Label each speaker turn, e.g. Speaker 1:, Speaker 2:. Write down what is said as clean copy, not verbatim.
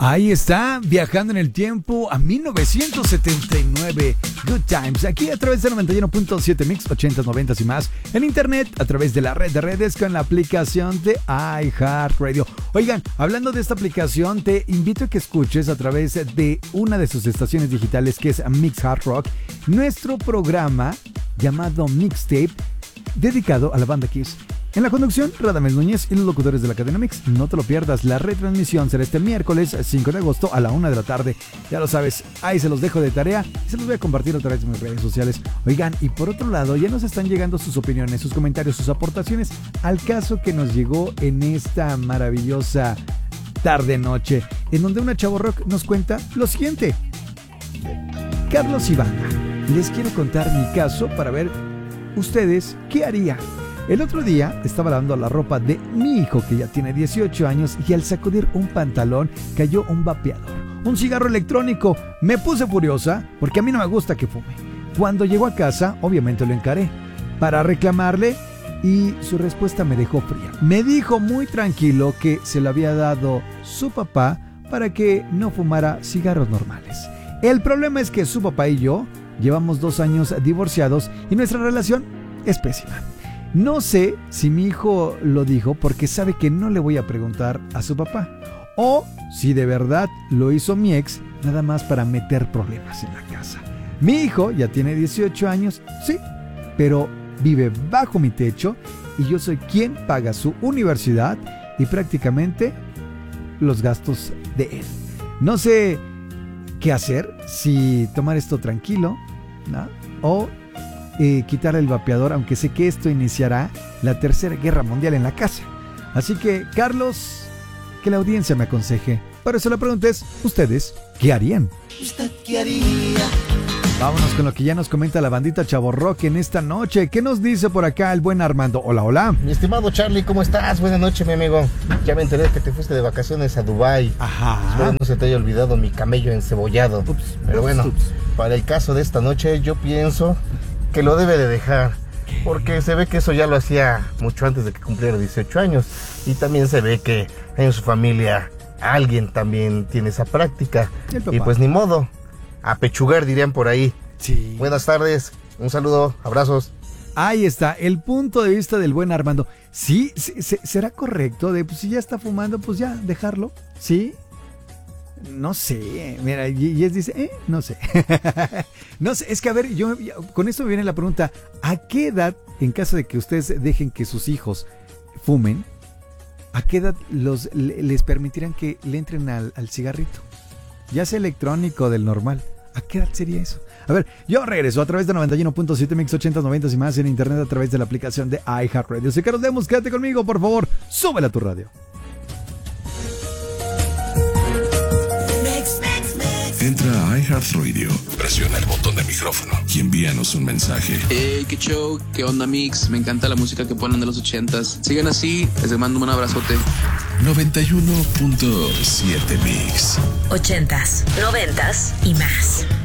Speaker 1: Ahí está, viajando en el tiempo a 1979. Good Times, aquí a través de 91.7 Mix, 80s, 90s y más. En internet, a través de la red de redes con la aplicación de iHeartRadio. Oigan, hablando de esta aplicación, te invito a que escuches a través de una de sus estaciones digitales, que es Mix Hard Rock, nuestro programa llamado Mixtape, dedicado a la banda Kiss. En la conducción, Radamés Núñez y los locutores de la cadena Mix. No te lo pierdas, la retransmisión será este miércoles 5 de agosto a la 1 de la tarde. Ya lo sabes, ahí se los dejo de tarea y se los voy a compartir a través de mis redes sociales. Oigan, y por otro lado, ya nos están llegando sus opiniones, sus comentarios, sus aportaciones al caso que nos llegó en esta maravillosa tarde-noche, en donde una chavo rock nos cuenta lo siguiente. Carlos Ivana, les quiero contar mi caso para ver ustedes qué harían. El otro día estaba lavando la ropa de mi hijo, que ya tiene 18 años, y al sacudir un pantalón cayó un vapeador, un cigarro electrónico. Me puse furiosa porque a mí no me gusta que fume. Cuando llegó a casa, obviamente lo encaré para reclamarle y su respuesta me dejó fría. Me dijo muy tranquilo que se lo había dado su papá para que no fumara cigarros normales. El problema es que su papá y yo llevamos 2 años divorciados y nuestra relación es pésima. No sé si mi hijo lo dijo porque sabe que no le voy a preguntar a su papá, o si de verdad lo hizo mi ex nada más para meter problemas en la casa. Mi hijo ya tiene 18 años, sí, pero vive bajo mi techo y yo soy quien paga su universidad y prácticamente los gastos de él. No sé qué hacer, si tomar esto tranquilo, ¿no? O quitar el vapeador, aunque sé que esto iniciará la tercera guerra mundial en la casa. Así que, Carlos, que la audiencia me aconseje. Por eso la pregunta es, ¿ustedes qué harían?
Speaker 2: ¿Usted qué haría?
Speaker 1: Vámonos con lo que ya nos comenta la bandita Chavo Rock en esta noche. ¿Qué nos dice por acá el buen Armando? Hola, hola.
Speaker 3: Mi estimado Charlie, ¿cómo estás? Buenas noches, mi amigo. Ya me enteré que te fuiste de vacaciones a Dubái.
Speaker 1: Ajá.
Speaker 3: Espero no se te haya olvidado mi camello encebollado. Pero bueno, para el caso de esta noche, yo pienso que lo debe de dejar, porque se ve que eso ya lo hacía mucho antes de que cumpliera 18 años, y también se ve que en su familia alguien también tiene esa práctica, y pues ni modo, a pechugar dirían por ahí.
Speaker 1: Sí.
Speaker 3: Buenas tardes, un saludo, abrazos.
Speaker 1: Ahí está, el punto de vista del buen Armando. Sí, ¿será correcto de, pues si ya está fumando, pues ya dejarlo? ¿Sí? No sé, mira, y es dice, no sé. No sé, es que a ver, yo con esto me viene la pregunta, ¿a qué edad, en caso de que ustedes dejen que sus hijos fumen, a qué edad les permitirán que le entren al cigarrito? Ya sea electrónico o del normal, ¿a qué edad sería eso? A ver, yo regreso a través de 91.7 Mix 80s, 90s y más en internet a través de la aplicación de iHeartRadio. Si Carlos Demos, quédate conmigo, por favor, súbela a tu radio.
Speaker 4: Entra a iHeartRadio, presiona el botón de micrófono y envíanos un mensaje.
Speaker 5: Hey, qué show, qué onda Mix, me encanta la música que ponen de los 80s. Sigan así, les mando un abrazote.
Speaker 4: 91.7 Mix.
Speaker 6: 80s, 90s y más.